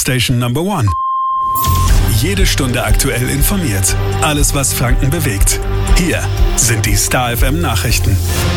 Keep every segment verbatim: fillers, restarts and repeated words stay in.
Station Number One. Jede Stunde aktuell informiert. Alles, was Franken bewegt. Hier sind die Star F M Nachrichten.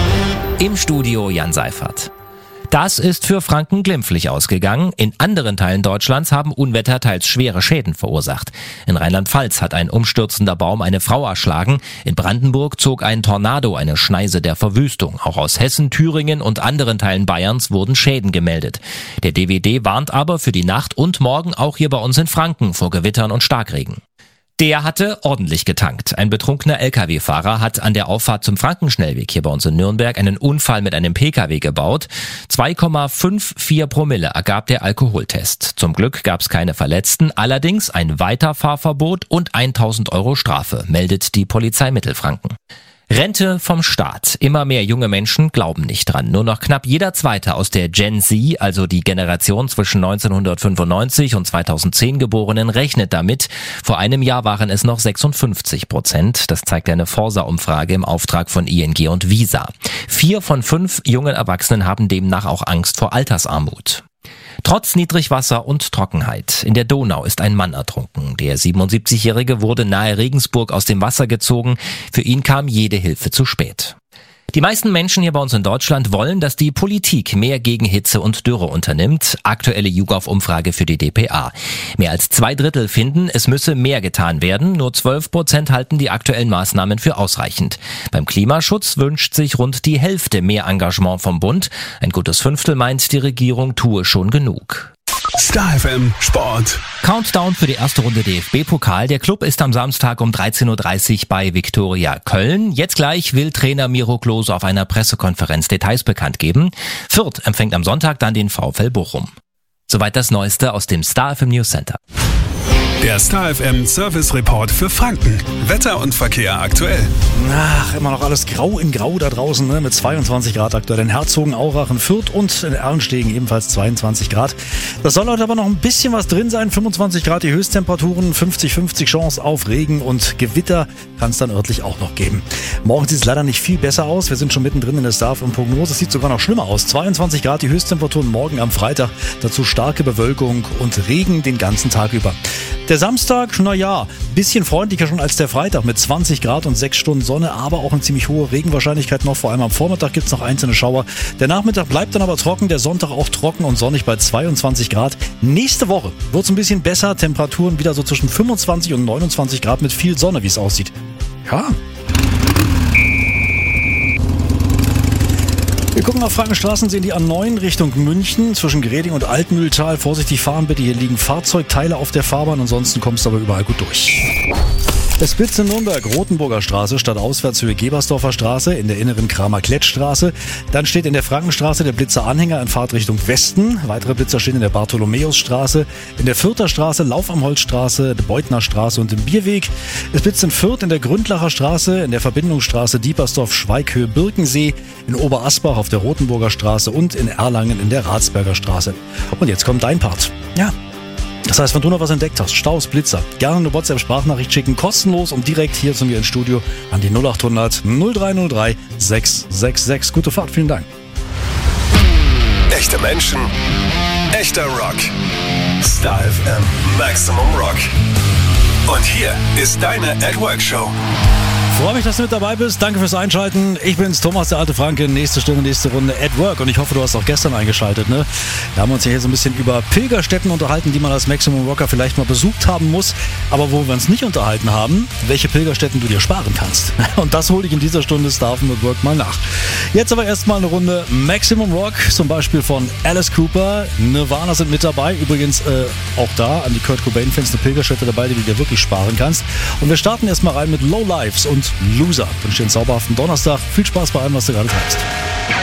Im Studio Jan Seifert. Das ist für Franken glimpflich ausgegangen. In anderen Teilen Deutschlands haben Unwetter teils schwere Schäden verursacht. In Rheinland-Pfalz hat ein umstürzender Baum eine Frau erschlagen. In Brandenburg zog ein Tornado eine Schneise der Verwüstung. Auch aus Hessen, Thüringen und anderen Teilen Bayerns wurden Schäden gemeldet. Der D W D warnt aber für die Nacht und morgen auch hier bei uns in Franken vor Gewittern und Starkregen. Der hatte ordentlich getankt. Ein betrunkener L K W-Fahrer hat an der Auffahrt zum Frankenschnellweg hier bei uns in Nürnberg einen Unfall mit einem P K W gebaut. zwei Komma vierundfünfzig Promille ergab der Alkoholtest. Zum Glück gab es keine Verletzten, allerdings ein Weiterfahrverbot und tausend Euro Strafe, meldet die Polizei Mittelfranken. Rente vom Staat. Immer mehr junge Menschen glauben nicht dran. Nur noch knapp jeder Zweite aus der Gen Z, also die Generation zwischen neunzehnhundertfünfundneunzig und zweitausendzehn Geborenen, rechnet damit. Vor einem Jahr waren es noch sechsundfünfzig Prozent. Das zeigt eine Forsa-Umfrage im Auftrag von I N G und Visa. Vier von fünf jungen Erwachsenen haben demnach auch Angst vor Altersarmut. Trotz Niedrigwasser und Trockenheit. In der Donau ist ein Mann ertrunken. Der siebenundsiebzigjährige wurde nahe Regensburg aus dem Wasser gezogen. Für ihn kam jede Hilfe zu spät. Die meisten Menschen hier bei uns in Deutschland wollen, dass die Politik mehr gegen Hitze und Dürre unternimmt. Aktuelle YouGov-Umfrage für die D P A. Mehr als zwei Drittel finden, es müsse mehr getan werden. Nur zwölf Prozent halten die aktuellen Maßnahmen für ausreichend. Beim Klimaschutz wünscht sich rund die Hälfte mehr Engagement vom Bund. Ein gutes Fünftel meint, die Regierung tue schon genug. Star F M Sport. Countdown für die erste Runde D F B-Pokal. Der Club ist am Samstag um dreizehn Uhr dreißig bei Viktoria Köln. Jetzt gleich will Trainer Miro Klose auf einer Pressekonferenz Details bekannt geben. Fürth empfängt am Sonntag dann den VfL Bochum. Soweit das Neueste aus dem Star F M News Center. Der Star F M Service Report für Franken. Wetter und Verkehr aktuell. Ach, immer noch alles grau in grau da draußen, ne? Mit zweiundzwanzig Grad aktuell in Herzogenaurach, in Fürth und in Erlenstegen ebenfalls zweiundzwanzig Grad. Das soll heute aber noch ein bisschen was drin sein. fünfundzwanzig Grad die Höchsttemperaturen, fünfzig fünfzig Chance auf Regen und Gewitter kann es dann örtlich auch noch geben. Morgen sieht es leider nicht viel besser aus. Wir sind schon mittendrin in der Star F M Prognose. Es sieht sogar noch schlimmer aus. zweiundzwanzig Grad die Höchsttemperaturen morgen am Freitag. Dazu starke Bewölkung und Regen den ganzen Tag über. Der Samstag, naja, bisschen freundlicher schon als der Freitag mit zwanzig Grad und sechs Stunden Sonne, aber auch eine ziemlich hohe Regenwahrscheinlichkeit noch. Vor allem am Vormittag gibt es noch einzelne Schauer. Der Nachmittag bleibt dann aber trocken, der Sonntag auch trocken und sonnig bei zweiundzwanzig Grad. Nächste Woche wird es ein bisschen besser, Temperaturen wieder so zwischen fünfundzwanzig und neunundzwanzig Grad mit viel Sonne, wie es aussieht. Ja. Wir gucken auf Frankenstraßen, sehen die A neun Richtung München zwischen Greding und Altmühltal. Vorsichtig fahren bitte, hier liegen Fahrzeugteile auf der Fahrbahn, ansonsten kommst du aber überall gut durch. Es blitzt in Nürnberg, Rotenburger Straße, statt Auswärtshöhe Gebersdorfer Straße, in der inneren Kramer-Klettstraße. Dann steht in der Frankenstraße der Blitzer-Anhänger in Fahrtrichtung Westen. Weitere Blitzer stehen in der Bartholomäusstraße, in der Fürther Straße, Lauf am Holzstraße, der Beutner Straße und im Bierweg. Es blitzt in Fürth in der Gründlacher Straße, in der Verbindungsstraße Diepersdorf, Schweighöhe, Birkensee, in Oberasbach auf der Rotenburger Straße und in Erlangen in der Ratsberger Straße. Und jetzt kommt dein Part. Ja. Das heißt, wenn du noch was entdeckt hast, Staus, Blitzer, gerne eine WhatsApp-Sprachnachricht schicken, kostenlos und direkt hier zu mir ins Studio an die null acht hundert null drei null drei sechs sechs sechs. Gute Fahrt, vielen Dank. Echte Menschen, echter Rock. Star F M Maximum Rock. Und hier ist deine At Work Show. Freue mich, dass du mit dabei bist. Danke fürs Einschalten. Ich bin's, Thomas, der alte Franke. Nächste Stunde, nächste Runde at Work. Und ich hoffe, du hast auch gestern eingeschaltet. Ne? Wir haben uns hier so ein bisschen über Pilgerstätten unterhalten, die man als Maximum Rocker vielleicht mal besucht haben muss. Aber wo wir uns nicht unterhalten haben, welche Pilgerstätten du dir sparen kannst. Und das hole ich in dieser Stunde Star F M at Work mal nach. Jetzt aber erstmal eine Runde Maximum Rock. Zum Beispiel von Alice Cooper. Nirvana sind mit dabei. Übrigens äh, auch da an die Kurt Cobain-Fans eine Pilgerstätte dabei, die du dir wirklich sparen kannst. Und wir starten erstmal rein mit Low Lives und Loser. Ich wünsche dir einen zauberhaften Donnerstag. Viel Spaß bei allem, was du gerade kannst.